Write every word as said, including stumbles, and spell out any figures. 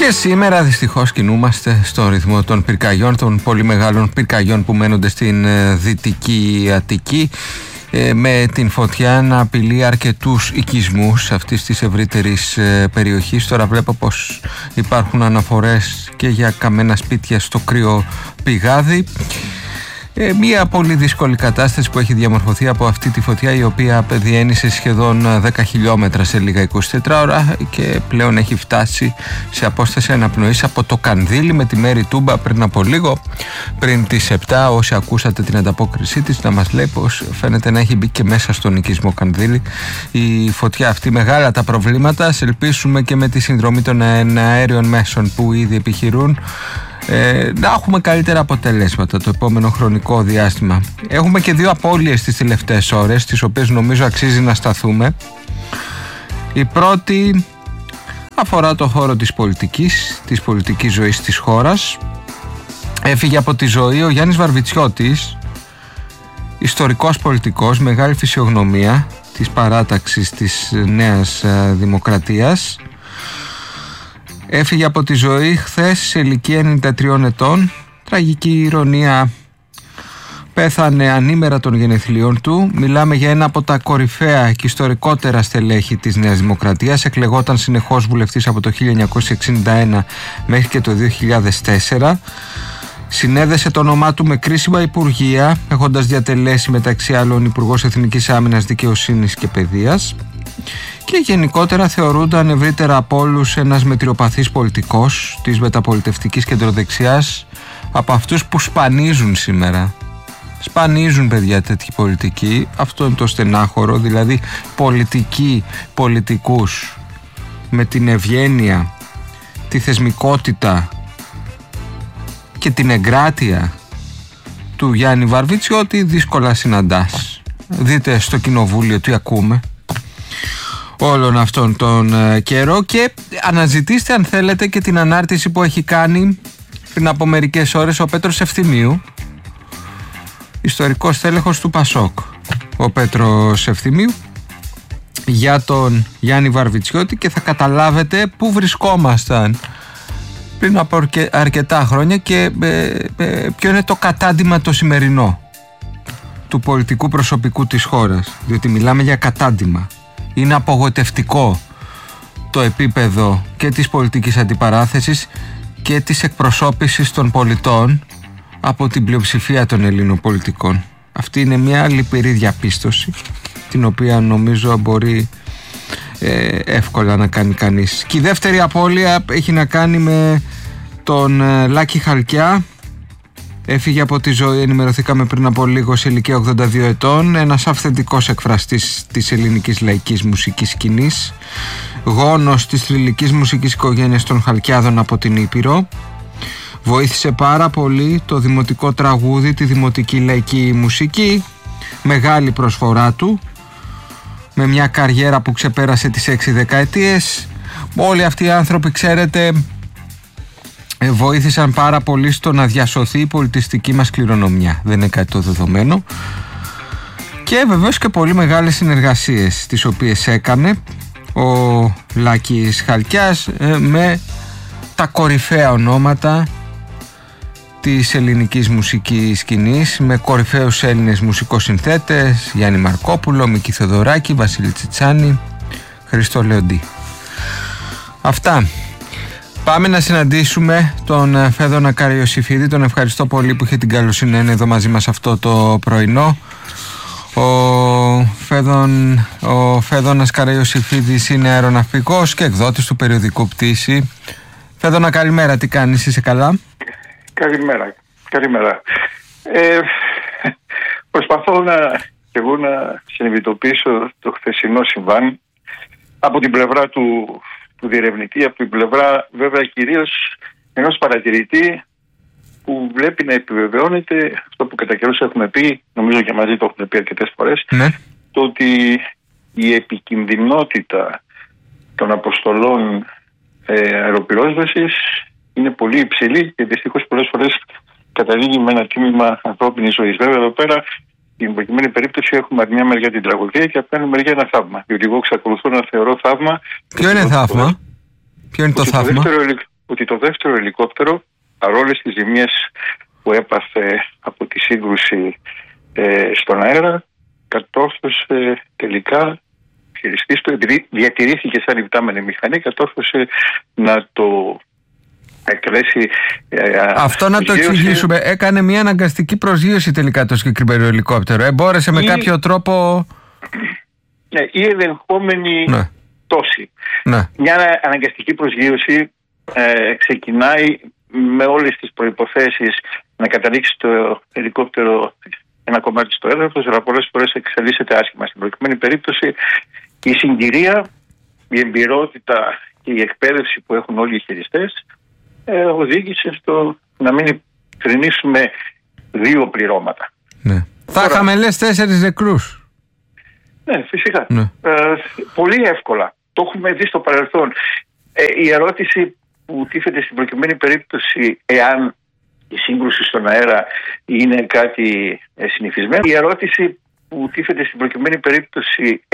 Και σήμερα δυστυχώς κινούμαστε στο ρυθμό των πυρκαγιών, των πολύ μεγάλων πυρκαγιών που μένονται στην Δυτική Αττική, με την φωτιά να απειλεί αρκετούς οικισμούς αυτής της ευρύτερης περιοχής. Τώρα βλέπω πως υπάρχουν αναφορές και για καμένα σπίτια στο Κρύο Πηγάδι. Ε, μια πολύ δύσκολη κατάσταση που έχει διαμορφωθεί από αυτή τη φωτιά, η οποία διένυσε σχεδόν δέκα χιλιόμετρα σε λίγα είκοσι τέσσερις ώρα και πλέον έχει φτάσει σε απόσταση αναπνοής από το Κανδύλι με τη Μέρη Τούμπα πριν από λίγο, πριν τις επτά. Όσοι ακούσατε την ανταπόκρισή της, να μας λέει πως φαίνεται να έχει μπει και μέσα στον οικισμό Κανδύλι η φωτιά αυτή. Μεγάλα τα προβλήματα. Ας ελπίσουμε και με τη συνδρομή των αέριων μέσων που ήδη επιχειρούν Ε, να έχουμε καλύτερα αποτελέσματα το επόμενο χρονικό διάστημα. Έχουμε και δύο απώλειες τις τελευταίες ώρες, τις οποίες νομίζω αξίζει να σταθούμε. Η πρώτη αφορά το χώρο της πολιτικής, της πολιτικής ζωής της χώρας. Έφυγε από τη ζωή ο Γιάννης Βαρβιτσιώτης, ιστορικός πολιτικός, μεγάλη φυσιογνωμία της παράταξης της Νέας Δημοκρατίας. Έφυγε από τη ζωή χθες σε ηλικία ενενήντα τριών ετών. Τραγική ηρωνία, πέθανε ανήμερα των γενεθλίων του. Μιλάμε για ένα από τα κορυφαία και ιστορικότερα στελέχη της Νέας Δημοκρατίας. Εκλεγόταν συνεχώς βουλευτής από το χίλια εννιακόσια εξήντα ένα μέχρι και το δύο χιλιάδες τέσσερα. Συνέδεσε το όνομά του με κρίσιμα υπουργεία, έχοντας διατελέσει μεταξύ άλλων Υπουργός Εθνικής Άμυνας, Δικαιοσύνης και Παιδείας. Και γενικότερα θεωρούνταν ευρύτερα από όλους ένας μετριοπαθής πολιτικός της μεταπολιτευτικής κεντροδεξιάς, από αυτούς που σπανίζουν σήμερα. Σπανίζουν, παιδιά, τέτοιοι πολιτικοί. Αυτό είναι το στενάχωρο, δηλαδή πολιτικοί πολιτικούς με την ευγένεια, τη θεσμικότητα και την εγκράτεια του Γιάννη Βαρβιτσιώτη δύσκολα συναντάς. Δείτε στο κοινοβούλιο τι ακούμε όλον αυτόν τον ε, καιρό, και αναζητήστε αν θέλετε και την ανάρτηση που έχει κάνει πριν από μερικές ώρες ο Πέτρος Ευθυμίου, ιστορικός τέλεχος του Πασόκ, ο Πέτρος Ευθυμίου, για τον Γιάννη Βαρβιτσιώτη, και θα καταλάβετε πού βρισκόμασταν πριν από αρκετά χρόνια και ε, ε, ποιο είναι το κατάντημα το σημερινό του πολιτικού προσωπικού της χώρας, διότι μιλάμε για κατάντημα. Είναι απογοητευτικό το επίπεδο και της πολιτικής αντιπαράθεσης και της εκπροσώπησης των πολιτών από την πλειοψηφία των Ελλήνων πολιτικών. Αυτή είναι μια λυπηρή διαπίστωση, την οποία νομίζω μπορεί ε, εύκολα να κάνει κανείς. Και η δεύτερη απώλεια έχει να κάνει με τον ε, Λάκη Χαλκιά. Έφυγε από τη ζωή, ενημερωθήκαμε πριν από λίγο, σε ηλικία ογδόντα δύο ετών. Ένας αυθεντικός εκφραστής της ελληνικής λαϊκής μουσικής σκηνής, γόνος της θρυλικής μουσικής οικογένειας των Χαλκιάδων από την Ήπειρο. Βοήθησε πάρα πολύ το δημοτικό τραγούδι, τη δημοτική λαϊκή μουσική. Μεγάλη προσφορά του, με μια καριέρα που ξεπέρασε τις έξι δεκαετίες. Όλοι αυτοί οι άνθρωποι, ξέρετε, βοήθησαν πάρα πολύ στο να διασωθεί η πολιτιστική μας κληρονομιά. Δεν είναι κάτι το δεδομένο. Και βεβαίως και πολύ μεγάλες συνεργασίες τις οποίες έκανε ο Λάκης Χαλκιάς με τα κορυφαία ονόματα της ελληνικής μουσικής σκηνής, με κορυφαίους Έλληνες μουσικοσυνθέτες, Γιάννη Μαρκόπουλο, Μίκη Θεοδωράκη, Βασίλη Τσιτσάνη, Χρήστο Λεοντή. Αυτά. Πάμε να συναντήσουμε τον Φέδωνα Καραϊωσηφίδη. Τον ευχαριστώ πολύ που είχε την καλοσύνη να είναι εδώ μαζί μας αυτό το πρωινό. Ο, Φέδων, ο Φέδωνας Καραϊωσηφίδης είναι αεροναυπηγός και εκδότης του περιοδικού Πτήση. Φέδωνα, καλημέρα, τι κάνεις, είσαι καλά? Καλημέρα, καλημέρα. Ε, προσπαθώ να, και εγώ να συνειδητοποιήσω το χθεσινό συμβάν από την πλευρά του του διερευνητή, από την πλευρά βέβαια κυρίως ενός παρατηρητή που βλέπει να επιβεβαιώνεται αυτό που κατά καιρούς έχουμε πει, νομίζω και μαζί το έχουμε πει αρκετές φορές, ναι. Το ότι η επικινδυνότητα των αποστολών ε, αεροπυρόσβεσης είναι πολύ υψηλή και δυστυχώς πολλές φορές καταλήγει με ένα τίμημα ανθρώπινης ζωής. Βέβαια εδώ πέρα στην προκειμένη περίπτωση έχουμε από μια μεριά την τραγωδία και από την άλλη μεριά ένα θαύμα. Διότι εγώ εξακολουθώ να θεωρώ θαύμα. Ποιο είναι θαύμα? Ποιο είναι το θαύμα? Το δεύτερο, ότι το δεύτερο ελικόπτερο, παρόλες τις ζημιές που έπαθε από τη σύγκρουση ε, στον αέρα, κατόρθωσε τελικά, χειριστής το, διατηρήθηκε σαν υπτάμενη μηχανή, κατόρθωσε να το εκρέσει. Ε, Αυτό να το εξηγήσουμε. Έκανε μια αναγκαστική προσγείωση τελικά το συγκεκριμένο ελικόπτερο. Ε, μπόρεσε με ή, κάποιο τρόπο... Ναι, η ελεγχόμενη ναι. πτώση. Ναι. Μια αναγκαστική προσγείωση ε, ξεκινάει με όλες τις προϋποθέσεις να καταλήξει το ελικόπτερο ένα κομμάτι στο έδαφος, αλλά πολλές φορές εξελίσσεται άσχημα. Στην προκειμένη περίπτωση η συγκυρία, η εμπειρότητα και η εκπαίδευση που έχουν όλοι οι χειριστές ε, οδήγησε στο να μην κρινήσουμε δύο πληρώματα. Ναι. Θα Τώρα, είχαμε λες τέσσερις νεκρούς. Ναι, φυσικά. Ναι. Ε, πολύ εύκολα. Το έχουμε δει στο παρελθόν. Ε, η ερώτηση που τίθεται στην προκειμένη περίπτωση, εάν η σύγκρουση στον αέρα είναι κάτι ε, συνηθισμένο, η ερώτηση που τίθεται στην προκειμένη περίπτωση,